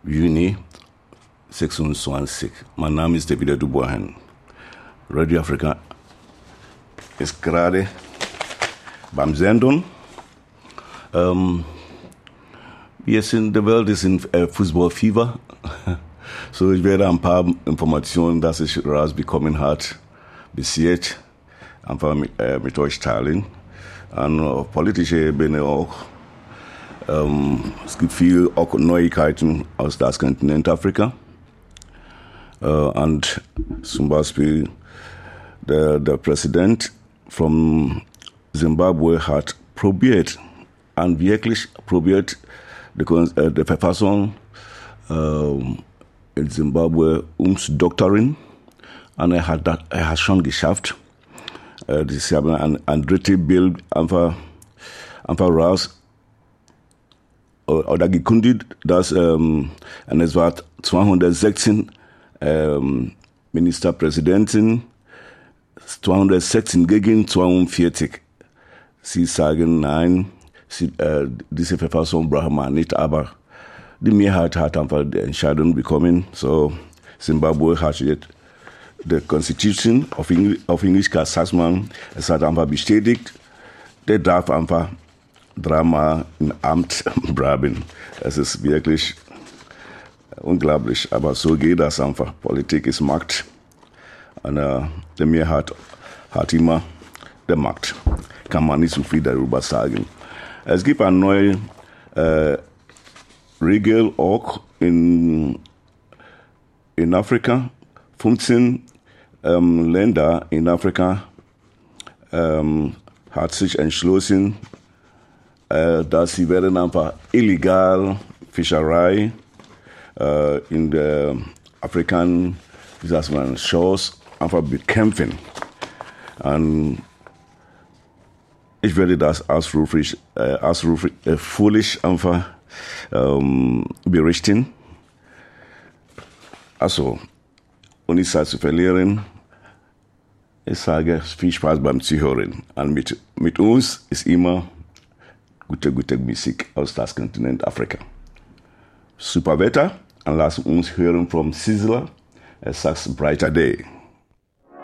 Juni 26. Mein Name ist David Dubois. Radio Afrika ist gerade beim Senden. Wir sind, die Welt ist in Fußballfieber. So, ich werde ein paar Informationen, die ich rausbekommen habe, bis jetzt einfach mit euch teilen. Und auf politischer Ebene auch. Es gibt viele auch Neuigkeiten aus das Kontinent Afrika. Und zum Beispiel der Präsident von Zimbabwe hat probiert, die Verfassung in Zimbabwe umzudoktorieren. Und er hat schon geschafft. Sie haben ein drittes Bild einfach raus oder gekündigt, dass und es war 216 Ministerpräsidenten, 216 gegen 42. Sie sagen nein, diese Verfassung brauchen wir nicht, aber die Mehrheit hat einfach die Entscheidung bekommen. So, Zimbabwe hat jetzt die Constitution, auf Englisch sagt man, es hat einfach bestätigt, der darf einfach dreimal im Amt bleiben. Es ist wirklich unglaublich, aber so geht das einfach. Politik ist Macht. Und die Mehrheit hat immer die Macht. Kann man nicht so viel darüber sagen. Es gibt eine neue Regel auch in Afrika. 15 Länder in Afrika hat sich entschlossen, dass sie werden einfach illegal Fischerei in der Afrikanischen Shores einfach bekämpfen. Und ich werde das ausführlich einfach berichten. Also, ohne Zeit zu verlieren, ich sage viel Spaß beim Zuhören. Und mit uns ist immer gute Musik aus das Kontinent Afrika. Super Wetter, und lasst uns hören vom Sizzler. Es sagt Brighter Day.